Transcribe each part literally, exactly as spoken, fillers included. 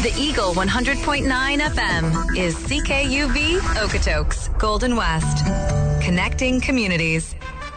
The Eagle one hundred point nine F M is C K U V Okotoks, Golden West. Connecting communities.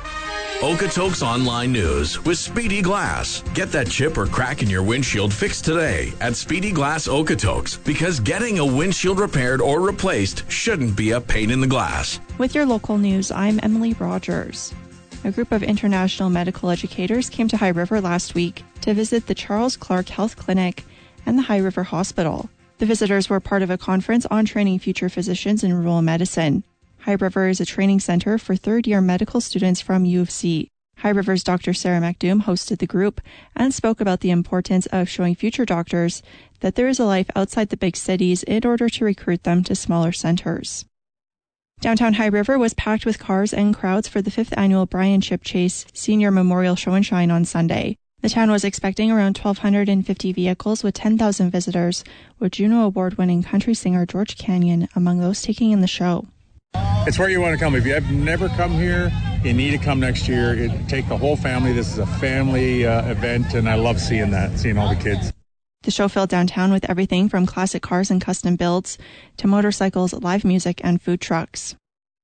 Okotoks Online News with Speedy Glass. Get that chip or crack in your windshield fixed today at Speedy Glass Okotoks, because getting a windshield repaired or replaced shouldn't be a pain in the glass. With your local news, I'm Emily Rogers. A group of international medical educators came to High River last week to visit the Charles Clark Health Clinic and the High River Hospital. The visitors were part of a conference on training future physicians in rural medicine. High River is a training center for third-year medical students from U of C. High River's Doctor Sarah McDoom hosted the group and spoke about the importance of showing future doctors that there is a life outside the big cities in order to recruit them to smaller centers. Downtown High River was packed with cars and crowds for the fifth annual Brian Chip Chase Senior Memorial Show and Shine on Sunday. The town was expecting around one thousand two hundred fifty vehicles with ten thousand visitors, with Juno Award-winning country singer George Canyon among those taking in the show. It's where you want to come. If you have never come here, you need to come next year. It, take the whole family. This is a family uh, event, and I love seeing that, seeing all the kids. The show filled downtown with everything from classic cars and custom builds to motorcycles, live music, and food trucks.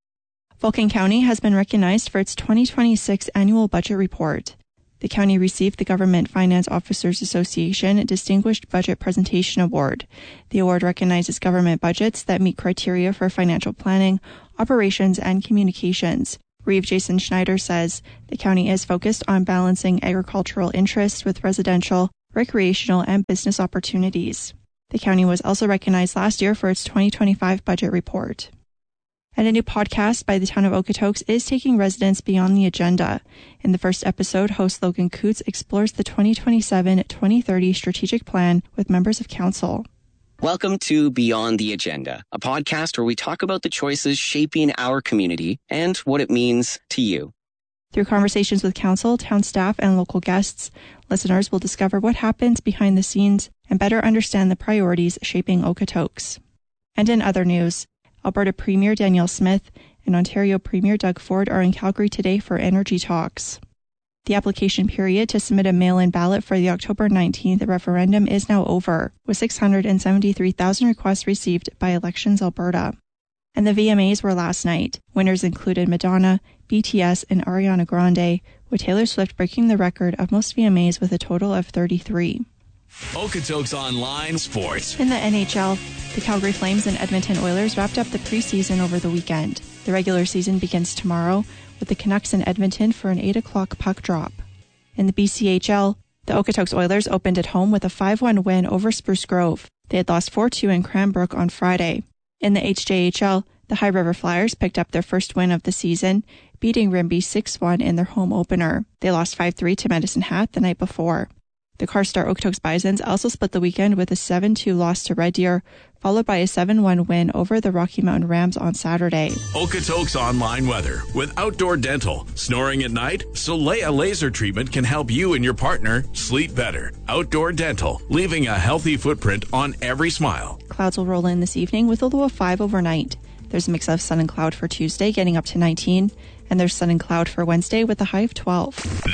Vulcan County has been recognized for its twenty twenty-six annual budget report. The county received the Government Finance Officers Association Distinguished Budget Presentation Award. The award recognizes government budgets that meet criteria for financial planning, operations, and communications. Reeve Jason Schneider says the county is focused on balancing agricultural interests with residential, recreational, and business opportunities. The county was also recognized last year for its twenty twenty-five budget report. And a new podcast by the town of Okotoks is taking residents beyond the agenda. In the first episode, host Logan Coots explores the twenty twenty-seven to twenty thirty strategic plan with members of council. Welcome to Beyond the Agenda, a podcast where we talk about the choices shaping our community and what it means to you. Through conversations with council, town staff, and local guests, listeners will discover what happens behind the scenes and better understand the priorities shaping Okotoks. And in other news, Alberta Premier Danielle Smith and Ontario Premier Doug Ford are in Calgary today for energy talks. The application period to submit a mail-in ballot for the October nineteenth referendum is now over, with six hundred seventy-three thousand requests received by Elections Alberta. And the V M As were last night. Winners included Madonna, B T S, and Ariana Grande, with Taylor Swift breaking the record of most V M As with a total of thirty-three. Okotoks Online Sports. In the N H L, the Calgary Flames and Edmonton Oilers wrapped up the preseason over the weekend. The regular season begins tomorrow, with the Canucks in Edmonton for an eight o'clock puck drop. In the B C H L, the Okotoks Oilers opened at home with a five one win over Spruce Grove. They had lost four two in Cranbrook on Friday. In the H J H L, the High River Flyers picked up their first win of the season, beating Rimbey six one in their home opener. They lost five three to Medicine Hat the night before. The Carstar Okotoks Bisons also split the weekend with a seven two loss to Red Deer, followed by a seven one win over the Rocky Mountain Rams on Saturday. Okotoks Online Weather with Outdoor Dental. Snoring at night? Solea Laser Treatment can help you and your partner sleep better. Outdoor Dental, leaving a healthy footprint on every smile. Clouds will roll in this evening with a low of five overnight. There's a mix of sun and cloud for Tuesday, getting up to nineteen. And there's sun and cloud for Wednesday with a high of twelve.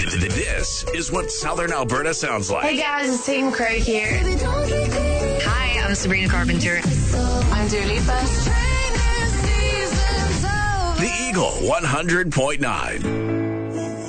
This is what Southern Alberta sounds like. Hey guys, it's Tatum Craig here. Hi, I'm Sabrina Carpenter. I'm Dua Lipa. The Eagle one hundred point nine.